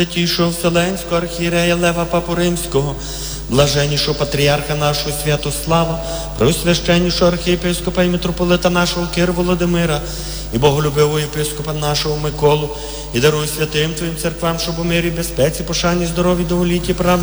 Святішого Вселенського архієрея Лева Папу Римського, блаженнішого патріарха нашого Святослава, преосвященнішого архієпископа і митрополита нашого Кир Володимира, і боголюбивого єпископа нашого Миколу, і даруй святим Твоїм церквам, щоб у мирі, безпеці, пошані, здоров'ї, довголітті, правді